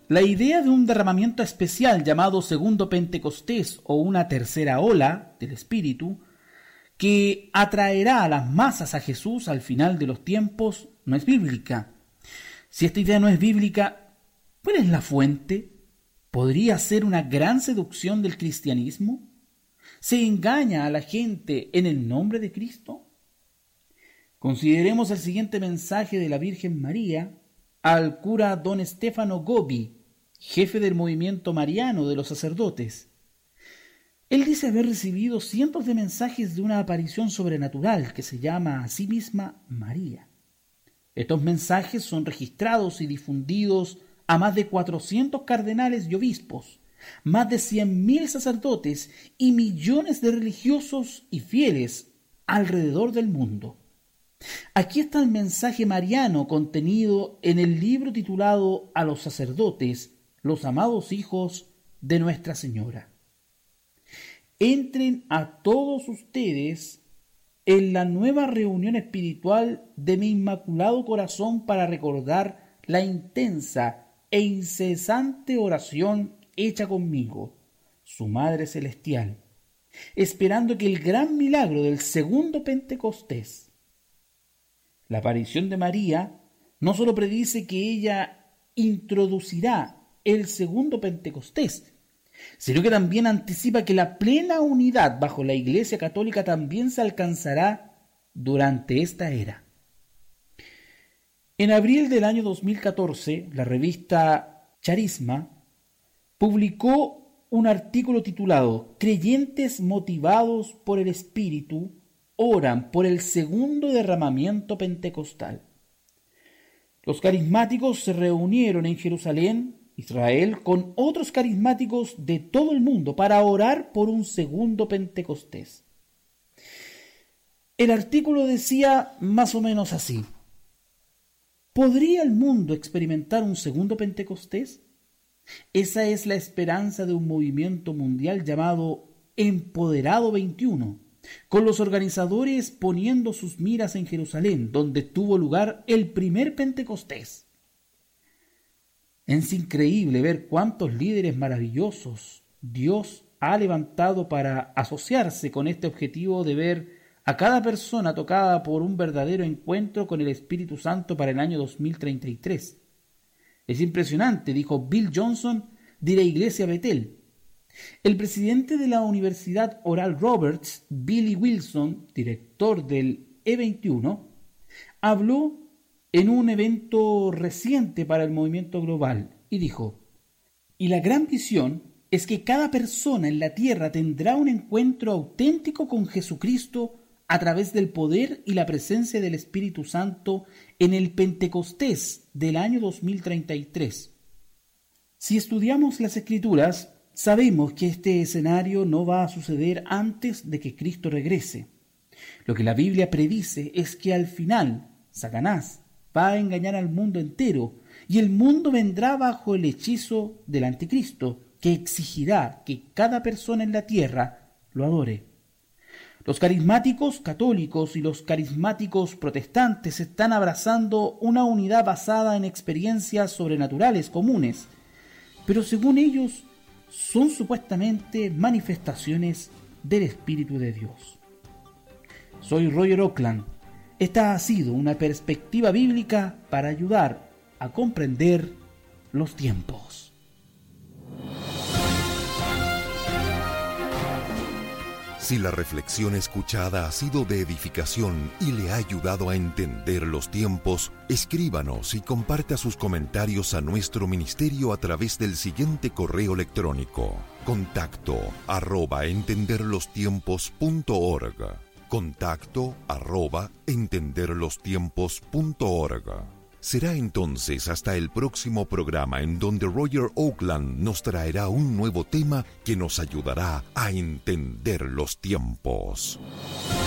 La idea de un derramamiento especial llamado Segundo Pentecostés o una tercera ola del Espíritu que atraerá a las masas a Jesús al final de los tiempos no es bíblica. Si esta idea no es bíblica, ¿cuál es la fuente? ¿Podría ser una gran seducción del cristianismo? ¿Se engaña a la gente en el nombre de Cristo? Consideremos el siguiente mensaje de la Virgen María al cura don Stefano Gobbi, jefe del movimiento mariano de los sacerdotes. Él dice haber recibido cientos de mensajes de una aparición sobrenatural que se llama a sí misma María. Estos mensajes son registrados y difundidos a más de 400 cardenales y obispos, más de 100.000 sacerdotes y millones de religiosos y fieles alrededor del mundo. Aquí está el mensaje mariano contenido en el libro titulado A los sacerdotes, los amados hijos de Nuestra Señora. Entren a todos ustedes en la nueva reunión espiritual de mi Inmaculado Corazón para recordar la intensa e incesante oración hecha conmigo, su Madre Celestial, esperando que el gran milagro del segundo Pentecostés. La aparición de María no solo predice que ella introducirá el segundo Pentecostés, sino que también anticipa que la plena unidad bajo la Iglesia Católica también se alcanzará durante esta era. En abril del año 2014, la revista Charisma publicó un artículo titulado «Creyentes motivados por el Espíritu oran por el segundo derramamiento pentecostal». Los carismáticos se reunieron en Jerusalén, Israel, con otros carismáticos de todo el mundo para orar por un segundo Pentecostés. El artículo decía más o menos así: ¿podría el mundo experimentar un segundo Pentecostés? Esa es la esperanza de un movimiento mundial llamado Empoderado 21, con los organizadores poniendo sus miras en Jerusalén, donde tuvo lugar el primer Pentecostés. Es increíble ver cuántos líderes maravillosos Dios ha levantado para asociarse con este objetivo de ver a cada persona tocada por un verdadero encuentro con el Espíritu Santo para el año 2033. Es impresionante, dijo Bill Johnson de la Iglesia Betel. El presidente de la Universidad Oral Roberts, Billy Wilson, director del E21, habló en un evento reciente para el movimiento global y dijo: y la gran visión es que cada persona en la tierra tendrá un encuentro auténtico con Jesucristo a través del poder y la presencia del Espíritu Santo en el Pentecostés del año 2033. Si estudiamos las Escrituras, sabemos que este escenario no va a suceder antes de que Cristo regrese. Lo que la Biblia predice es que al final Satanás va a engañar al mundo entero y el mundo vendrá bajo el hechizo del anticristo, que exigirá que cada persona en la tierra lo adore. Los carismáticos católicos y los carismáticos protestantes están abrazando una unidad basada en experiencias sobrenaturales comunes, pero según ellos son supuestamente manifestaciones del Espíritu de Dios. Soy Roger Oakland. Esta ha sido una perspectiva bíblica para ayudar a comprender los tiempos. Si la reflexión escuchada ha sido de edificación y le ha ayudado a entender los tiempos, escríbanos y comparta sus comentarios a nuestro ministerio a través del siguiente correo electrónico: contacto@entenderlostiempos.org. contacto@entenderlostiempos.org. Será entonces hasta el próximo programa en donde Roger Oakland nos traerá un nuevo tema que nos ayudará a entender los tiempos.